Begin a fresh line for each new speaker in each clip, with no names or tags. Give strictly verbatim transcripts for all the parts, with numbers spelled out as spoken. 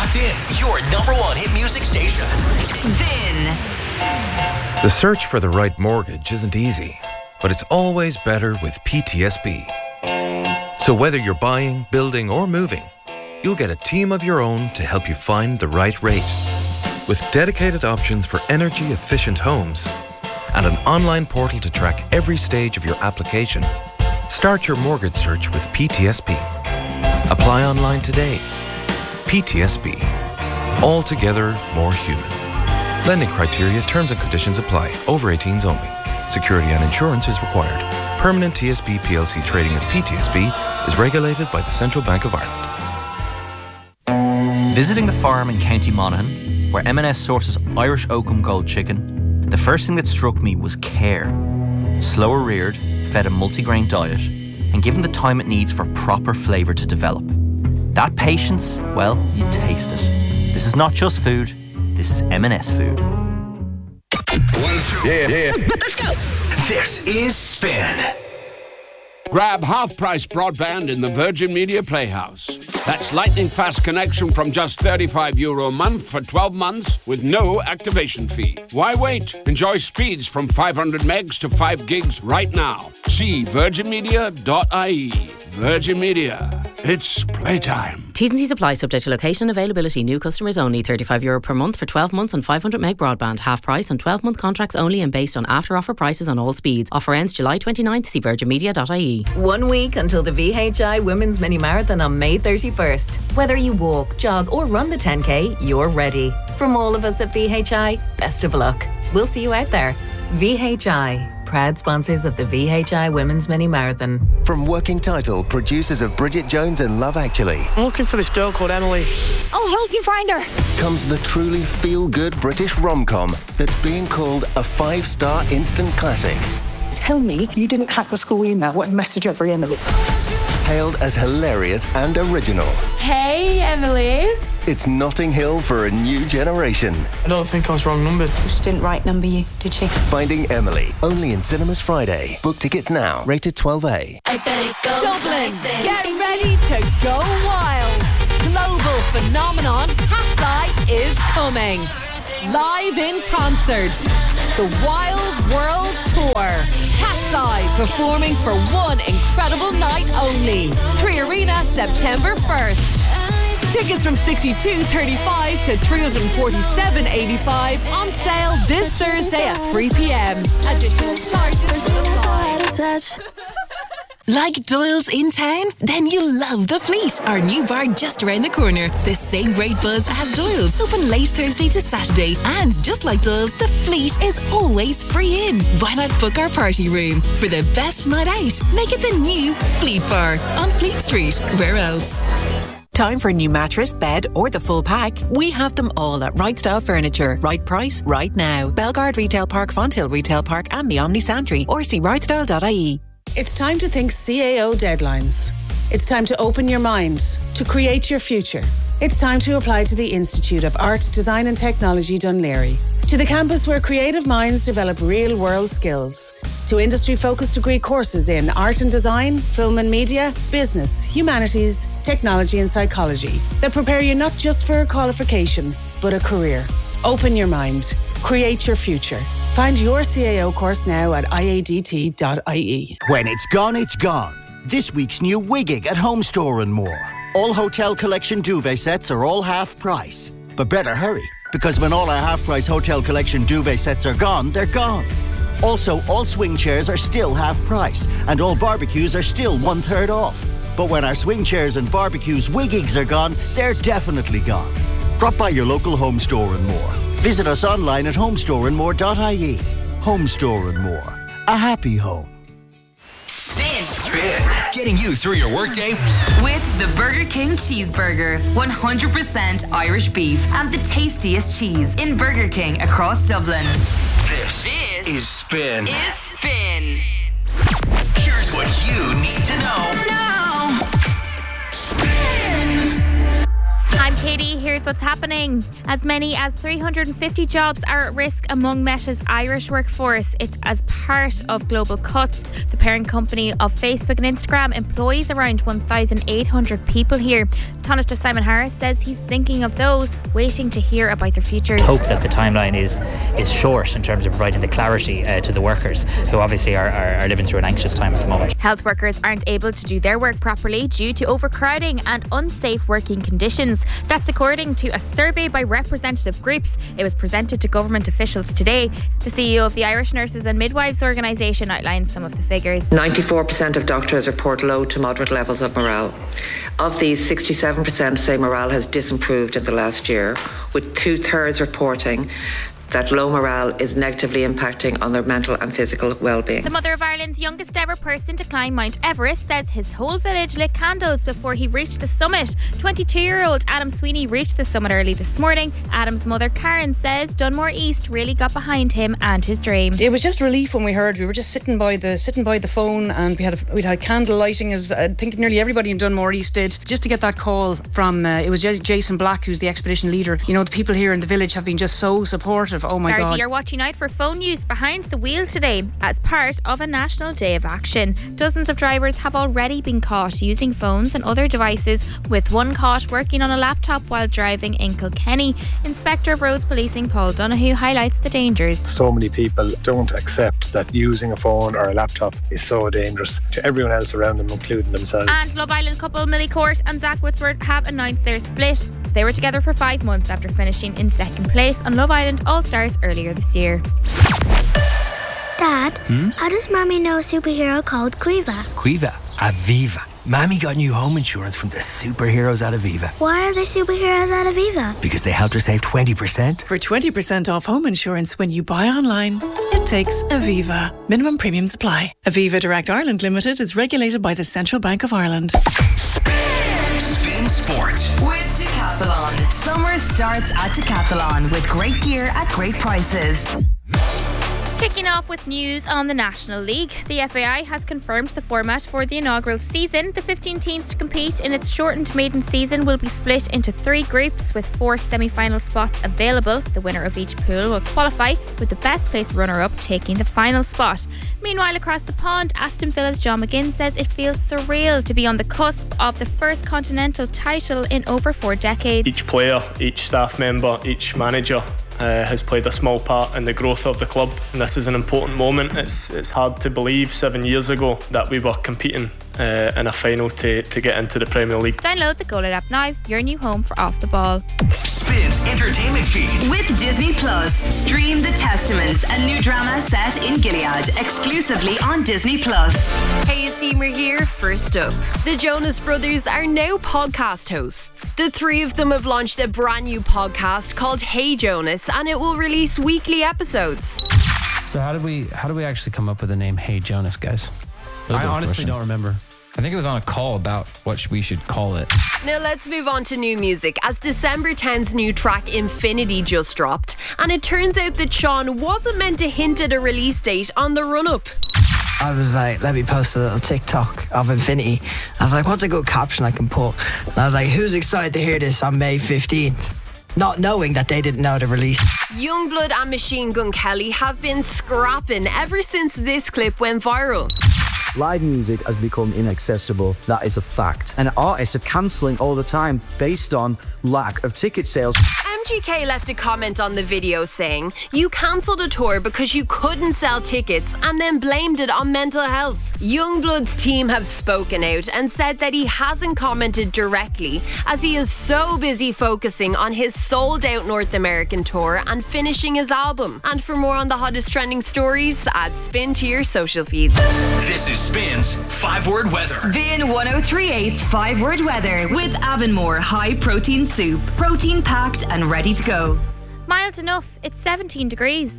locked in. Your number one hit music station.
Spin.
The search for the right mortgage isn't easy, but it's always better with P T S B. So whether you're buying, building or moving, you'll get a team of your own to help you find the right rate. With dedicated options for energy-efficient homes and an online portal to track every stage of your application, start your mortgage search with P T S B. Apply online today. P T S B. Altogether more human. Lending criteria, terms and conditions apply. Over eighteens only. Security and insurance is required. Permanent T S B P L C trading as P T S B is regulated by the Central Bank of Ireland.
Visiting the farm in County Monaghan, where M and S sources Irish Oakham Gold chicken, the first thing that struck me was care. Slower reared, fed a multigrain diet, and given the time it needs for proper flavour to develop. That patience, well, you taste it. This is not just food, this is M and S food.
One, two.
Yeah, yeah.
Let's go. This is Spin.
Grab half-price broadband in the Virgin Media Playhouse. That's lightning-fast connection from just thirty-five euro a month for twelve months with no activation fee. Why wait? Enjoy speeds from five hundred megs to five gigs right now. See virgin media dot I E. Virgin Media. It's playtime.
T's and C's apply, subject to location and availability. New customers only. thirty-five euro per month for twelve months on five hundred meg broadband. Half price on twelve month contracts only and based on after offer prices on all speeds. Offer ends July twenty-ninth. See virgin media dot I E.
One week until the V H I Women's Mini Marathon on May thirty-first. Whether you walk, jog or run the ten K, you're ready. From all of us at V H I, best of luck. We'll see you out there. V H I, proud sponsors of the V H I Women's Mini Marathon.
From Working Title, producers of Bridget Jones and Love Actually.
I'm looking for this girl called Emily.
I'll help you find her.
Comes the truly feel-good British rom-com that's being called a five-star instant classic.
Tell me you didn't hack the school email and message every Emily.
Hailed as hilarious and original.
Hey, Emily's.
It's Notting Hill for a new generation.
I don't think I was wrong numbered.
She didn't right number you, did she?
Finding Emily, only in cinemas Friday. Book tickets now. Rated twelve A.
Dublin, get ready to go wild. Global phenomenon Cat's is coming. Live in concert. The Wild World Tour. Cat's Eye performing for one incredible night only. Three Arena, September first. Tickets from sixty-two thirty-five to three hundred forty-seven eighty-five on sale this Thursday at three p.m. Additional charges apply.
Like Doyle's in town? Then you'll love The Fleet, our new bar just around the corner. The same great buzz as Doyle's, open late Thursday to Saturday. And just like Doyle's, The Fleet is always free in. Why not book our party room? For the best night out, make it the new Fleet Bar on Fleet Street. Where else?
Time for a new mattress, bed or the full pack? We have them all at Right Style Furniture. Right price, right now. Belgard Retail Park, Fonthill Retail Park and the Omni Santry, or see right style dot I E.
It's time to think C A O deadlines. It's time to open your mind, to create your future. It's time to apply to the Institute of Art, Design and Technology Dún Laoghaire, to the campus where creative minds develop real-world skills, to industry-focused degree courses in art and design, film and media, business, humanities, technology and psychology that prepare you not just for a qualification, but a career. Open your mind. Create your future. Find your C A O course now at I A D T dot I E.
When it's gone, it's gone. This week's new Wigging at Home Store and More. All Hotel Collection duvet sets are all half price. But better hurry, because when all our half price Hotel Collection duvet sets are gone, they're gone. Also, all swing chairs are still half price, and all barbecues are still one third off. But when our swing chairs and barbecues Wiggings are gone, they're definitely gone. Drop by your local Home Store and More. Visit us online at home store and more dot I E. Home Store and More. A happy home.
Spin. Spin. Getting you through your workday
with the Burger King Cheeseburger. one hundred percent Irish beef and the tastiest cheese in Burger King across Dublin.
This, this is Spin.
Is Spin.
Here's what you need to know.
Now.
Spin.
I'm Katie. Here's what's happening. As many as three hundred fifty jobs are at risk among Meta's Irish workforce. It's as part of Global Cuts. The parent company of Facebook and Instagram employs around one thousand eight hundred people here. Taoiseach Simon Harris says he's thinking of those waiting to hear about their futures.
Hope that the timeline is is short in terms of providing the clarity uh, to the workers who obviously are, are, are living through an anxious time at the moment.
Health workers aren't able to do their work properly due to overcrowding and unsafe working conditions. That's according to a survey by representative groups. It was presented to government officials today. The C E O of the Irish Nurses and Midwives Organisation outlined some of the figures.
ninety-four percent of doctors report low to moderate levels of morale. Of these, sixty-seven percent say morale has disimproved in the last year, with two-thirds reporting that low morale is negatively impacting on their mental and physical well-being.
The mother of Ireland's youngest ever person to climb Mount Everest says his whole village lit candles before he reached the summit. twenty-two-year-old Adam Sweeney reached the summit early this morning. Adam's mother Karen says Dunmore East really got behind him and his dream.
It was just relief when we heard. We were just sitting by the sitting by the phone, and we had a, we'd had candle lighting, as I think nearly everybody in Dunmore East did, just to get that call from uh, it was Jason Black, who's the expedition leader. You know, the people here in the village have been just so supportive. Oh my God.
Gardaí are watching out for phone use behind the wheel today as part of a national day of action. Dozens of drivers have already been caught using phones and other devices, with one caught working on a laptop while driving in Kilkenny. Inspector of Roads Policing Paul Donoghue highlights the dangers.
So many people don't accept that using a phone or a laptop is so dangerous to everyone else around them, including themselves.
And Love Island couple Millie Court and Zach Whitford have announced their split. They were together for five months after finishing in second place on Love Island All Stars earlier this year.
Dad, hmm? how does Mommy know a superhero called Quiva?
Quiva? Aviva. Mommy got new home insurance from the superheroes at Aviva.
Why are they superheroes at Aviva?
Because they helped her save twenty percent.
For twenty percent off home insurance when you buy online, it takes Aviva. Minimum premiums apply. Aviva Direct Ireland Limited is regulated by the Central Bank of Ireland.
Spin, Spin Sport.
With Decathlon. Summer starts at Decathlon with great gear at great prices.
Kicking off with news on the National League. The F A I has confirmed the format for the inaugural season. The fifteen teams to compete in its shortened maiden season will be split into three groups with four semi-final spots available. The winner of each pool will qualify, with the best placed runner-up taking the final spot. Meanwhile, across the pond, Aston Villa's John McGinn says it feels surreal to be on the cusp of the first continental title in over four decades.
Each player, each staff member, each manager Uh, has played a small part in the growth of the club, and this is an important moment. It's it's hard to believe seven years ago that we were competing uh, in a final to, to get into the Premier League.
Download the Go It app now, your new home for Off the Ball.
Spins entertainment feed.
With Disney Plus, stream The Testaments, a new drama set in Gilead, exclusively on Disney Plus.
Hey, it's Emer here. First up, the Jonas Brothers are now podcast hosts. The three of them have launched a brand new podcast called Hey Jonas, and it will release weekly episodes.
So how did we how did we actually come up with the name Hey Jonas, guys? I honestly don't remember. I think it was on a call about what we should call it.
Now let's move on to new music, as December tenth's new track Infinity just dropped, and it turns out that Sean wasn't meant to hint at a release date on the run-up.
I was like, let me post a little TikTok of Infinity. I was like, what's a good caption I can put? And I was like, who's excited to hear this on May fifteenth? Not knowing that they didn't know the release.
Youngblood and Machine Gun Kelly have been scrapping ever since this clip went viral.
Live music has become inaccessible. That is a fact. And artists are cancelling all the time based on lack of ticket sales.
M G K left a comment on the video saying, you cancelled a tour because you couldn't sell tickets and then blamed it on mental health. Youngblood's team have spoken out and said that he hasn't commented directly, as he is so busy focusing on his sold out North American tour and finishing his album. And for more on the hottest trending stories, add Spin to your social feeds.
This is Spin's five word weather.
Spin ten thirty-eight's five word weather with Avonmore high protein soup. Protein packed and ready to go.
Mild enough, it's seventeen degrees.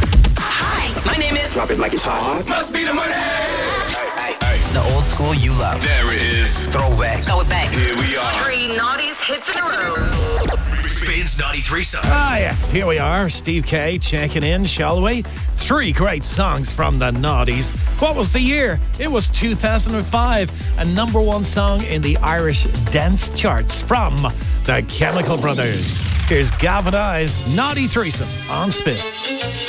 Hi,
my name is. Drop it like it's hot. Must be the money. Hey, hey, hey.
The old school you love.
There it is.
Throwback. Throw it back.
Here we are.
Three naughties hits in a row.
Spins Naughty Threesome.
Ah, yes, here we are. Steve K checking in, shall we? Three great songs from the Naughties. What was the year? It was two thousand five, a number one song in the Irish dance charts from the Chemical Brothers. Here's Gavin Eyes, Naughty Threesome on Spin.